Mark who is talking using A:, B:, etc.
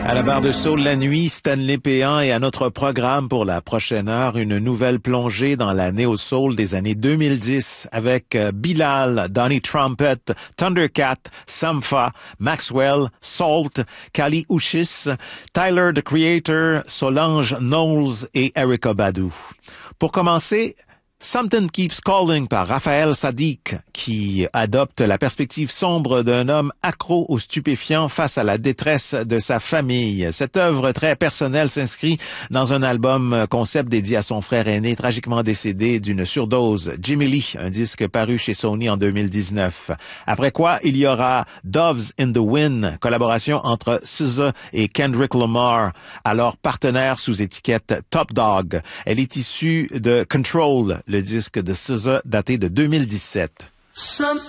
A: À la barre de Soul la nuit, Stanley Péan, et à notre programme pour la prochaine heure, une nouvelle plongée dans la néo-soul des années 2010 avec Bilal, Donny Trumpet, Thundercat, Sampha, Maxwell, Salt, Kali Uchis, Tyler the Creator, Solange Knowles et Erykah Badu. Pour commencer, Something Keeps Calling par Raphaël Saadiq, qui adopte la perspective sombre d'un homme accro aux stupéfiants face à la détresse de sa famille. Cette œuvre très personnelle s'inscrit dans un album concept dédié à son frère aîné tragiquement décédé d'une surdose, Jimmy Lee, un disque paru chez Sony en 2019. Après quoi, il y aura Doves in the Wind, collaboration entre SZA et Kendrick Lamar, alors partenaire sous étiquette Top Dog. Elle est issue de Control, le disque de SZA daté de 2017.